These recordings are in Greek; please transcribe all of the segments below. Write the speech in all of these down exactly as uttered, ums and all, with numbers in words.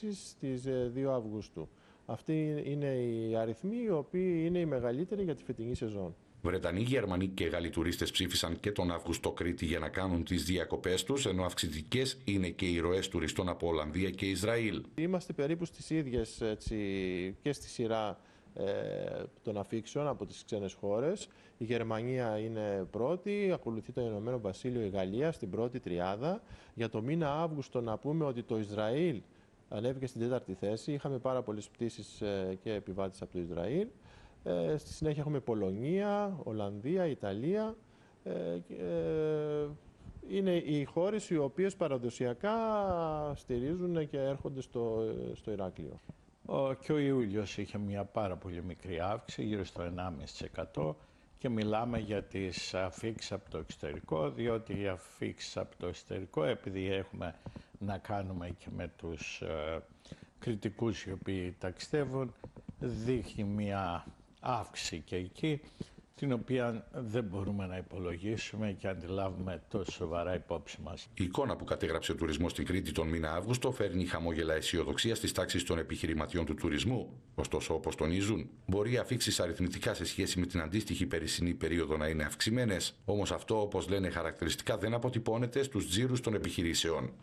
πτήσεις στις δύο Αυγούστου. Αυτοί είναι οι αριθμοί οι οποίοι είναι οι μεγαλύτεροι για τη φετινή σεζόν. Βρετανοί, Γερμανοί και Γάλλοι τουρίστες ψήφισαν και τον Αύγουστο Κρήτη για να κάνουν τις διακοπές τους, ενώ αυξητικές είναι και οι ροές τουριστών από Ολλανδία και Ισραήλ. Είμαστε περίπου στις ίδιες έτσι, και στη σειρά ε, των αφήξεων από τις ξένες χώρες. Η Γερμανία είναι πρώτη, ακολουθεί το Ηνωμένο Βασίλειο, η Γαλλία στην πρώτη τριάδα. Για το μήνα Αύγουστο να πούμε ότι το Ισραήλ ανέβηκε στην τέταρτη θέση. Είχαμε πάρα πολλές πτήσεις ε, και επιβάτες από το Ισραήλ. Ε, στη συνέχεια έχουμε Πολωνία, Ολλανδία, Ιταλία. Ε, ε, είναι οι χώρες οι οποίες παραδοσιακά στηρίζουν και έρχονται στο, στο Ηράκλειο. Ο, και ο Ιούλιος είχε μια πάρα πολύ μικρή αύξηση, γύρω στο ενάμιση τοις εκατό, και μιλάμε για τις αφήξεις από το εξωτερικό, διότι οι αφήξεις από το εξωτερικό, επειδή έχουμε να κάνουμε και με τους ε, κριτικούς οι οποίοι ταξιδεύουν, δείχνει μια αύξηση και εκεί, την οποία δεν μπορούμε να υπολογίσουμε και αντιλάβουμε τόσο σοβαρά υπόψη μας. Η εικόνα που κατέγραψε ο τουρισμός στην Κρήτη τον μήνα Αύγουστο φέρνει χαμόγελα αισιοδοξία στις τάξεις των επιχειρηματιών του τουρισμού. Ωστόσο, όπως τονίζουν, μπορεί οι αφήξεις αριθμητικά σε σχέση με την αντίστοιχη περσινή περίοδο να είναι αυξημένες. Όμως αυτό, όπως λένε χαρακτηριστικά, δεν αποτυπώνεται στους τζίρους των επιχειρήσεων.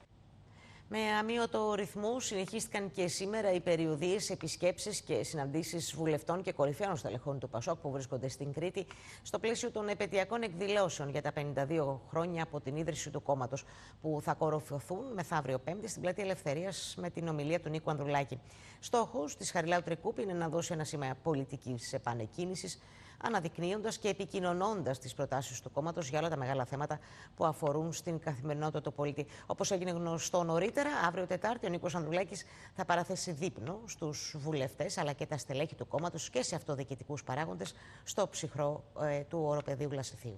Με αμύωτο ρυθμού συνεχίστηκαν και σήμερα οι περιοδίες, επισκέψεις και συναντήσεις βουλευτών και κορυφαίων στελεχών του ΠΑΣΟΚ που βρίσκονται στην Κρήτη στο πλαίσιο των επαιτειακών εκδηλώσεων για τα πενήντα δύο χρόνια από την ίδρυση του κόμματος, που θα κοροφωθούν μεθαύριο Πέμπτη στην Πλατεία Ελευθερίας με την ομιλία του Νίκου Ανδρουλάκη. Στόχος της Χαριλάου Τρικούπη είναι να δώσει ένα σήμα πολιτικής επανεκκίνησης, αναδεικνύοντας και επικοινωνώντας τις προτάσεις του κόμματος για όλα τα μεγάλα θέματα που αφορούν στην καθημερινότητα του πολίτη. Όπως έγινε γνωστό νωρίτερα, αύριο Τετάρτη ο Νίκος Ανδρουλάκης θα παραθέσει δείπνο στους βουλευτές αλλά και τα στελέχη του κόμματος και σε αυτοδιοικητικούς παράγοντες στο ψυχρό ε, του οροπεδίου Γλασιθίου.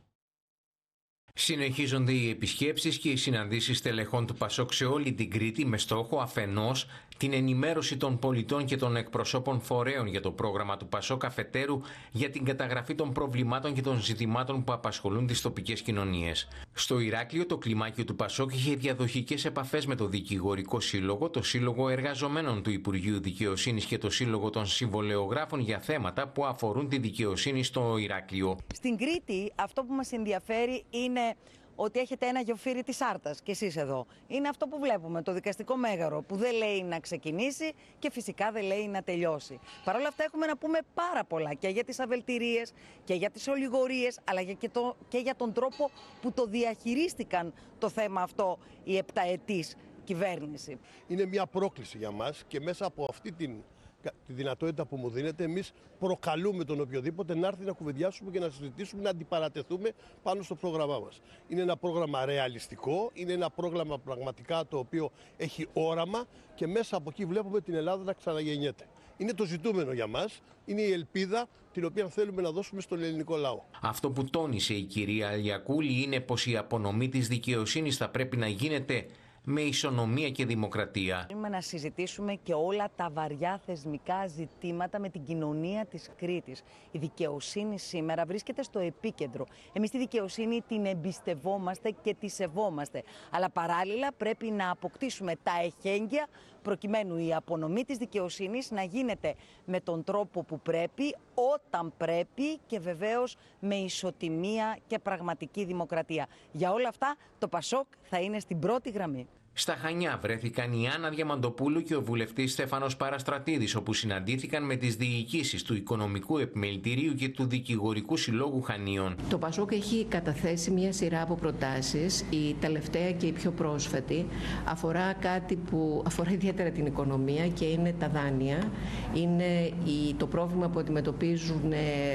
Συνεχίζονται οι επισκέψεις και οι συναντήσεις στελεχών του ΠΑΣΟΚ σε όλη την Κρήτη με στόχο αφενός την ενημέρωση των πολιτών και των εκπροσώπων φορέων για το πρόγραμμα του ΠΑΣΟΚ, αφετέρου για την καταγραφή των προβλημάτων και των ζητημάτων που απασχολούν τις τοπικές κοινωνίες. Στο Ηράκλειο το κλιμάκιο του ΠΑΣΟΚ είχε διαδοχικές επαφές με το Δικηγορικό Σύλλογο, το Σύλλογο Εργαζομένων του Υπουργείου Δικαιοσύνης και το Σύλλογο των Συμβολεογράφων για θέματα που αφορούν τη δικαιοσύνη στο Ηράκλειο. Στην Κρήτη αυτό που μας ενδιαφέρει είναι ότι έχετε ένα γεωφύρι της Άρτας και εσείς εδώ. Είναι αυτό που βλέπουμε, το δικαστικό μέγαρο που δεν λέει να ξεκινήσει και φυσικά δεν λέει να τελειώσει. Παρ' όλα αυτά έχουμε να πούμε πάρα πολλά και για τις αβελτηρίες και για τις ολιγορίες, αλλά και, το, και για τον τρόπο που το διαχειρίστηκαν το θέμα αυτό η επταετής κυβέρνηση. Είναι μια πρόκληση για μας και μέσα από αυτή την τη δυνατότητα που μου δίνεται, εμείς προκαλούμε τον οποιοδήποτε να έρθει να κουβεντιάσουμε και να συζητήσουμε, να αντιπαρατεθούμε πάνω στο πρόγραμμά μας. Είναι ένα πρόγραμμα ρεαλιστικό, είναι ένα πρόγραμμα πραγματικά το οποίο έχει όραμα και μέσα από εκεί βλέπουμε την Ελλάδα να ξαναγεννιέται. Είναι το ζητούμενο για μας, είναι η ελπίδα την οποία θέλουμε να δώσουμε στον ελληνικό λαό. Αυτό που τόνισε η κυρία Αλιακούλη είναι πως η απονομή της δικαιοσύνης θα πρέπει να γίνεται με ισονομία και δημοκρατία. Θέλουμε να συζητήσουμε και όλα τα βαριά θεσμικά ζητήματα με την κοινωνία της Κρήτης. Η δικαιοσύνη σήμερα βρίσκεται στο επίκεντρο. Εμείς τη δικαιοσύνη την εμπιστευόμαστε και τη σεβόμαστε. Αλλά παράλληλα πρέπει να αποκτήσουμε τα εχέγγυα προκειμένου η απονομή της δικαιοσύνης να γίνεται με τον τρόπο που πρέπει, όταν πρέπει και βεβαίως με ισοτιμία και πραγματική δημοκρατία. Για όλα αυτά το ΠΑΣΟΚ θα είναι στην πρώτη γραμμή. Στα Χανιά βρέθηκαν η Άννα Διαμαντοπούλου και ο βουλευτής Στέφανος Παραστρατίδης, όπου συναντήθηκαν με τις διοικήσεις του Οικονομικού Επιμελητηρίου και του Δικηγορικού Συλλόγου Χανίων. Το ΠΑΣΟΚ έχει καταθέσει μια σειρά από προτάσεις. Η τελευταία και η πιο πρόσφατη αφορά κάτι που αφορά ιδιαίτερα την οικονομία και είναι τα δάνεια. Είναι το πρόβλημα που αντιμετωπίζουν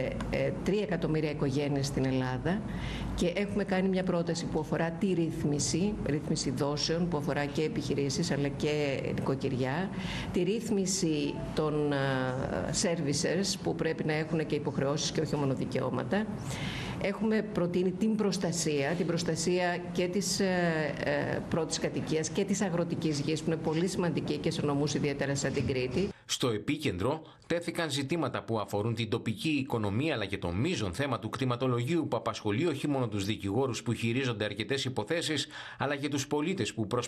τρία εκατομμύρια οικογένειες στην Ελλάδα και έχουμε κάνει μια πρόταση που αφορά τη ρύθμιση, ρύθμιση δόσεων που αφορά και επιχειρήσεις αλλά και νοικοκυριά, τη ρύθμιση των services που πρέπει να έχουν και υποχρεώσεις και όχι μόνο δικαιώματα. Έχουμε προτείνει την προστασία, την προστασία και της ε, πρώτης κατοικίας και της αγροτικής γης που είναι πολύ σημαντική και σε νομούς ιδιαίτερα σαν την Κρήτη. Στο επίκεντρο τέθηκαν ζητήματα που αφορούν την τοπική οικονομία αλλά και το μείζον θέμα του κτηματολογίου που απασχολεί όχι μόνο τους δικηγόρους που χειρίζονται αρκετές υποθέσεις αλλά και τους πολίτες που προσπαθούν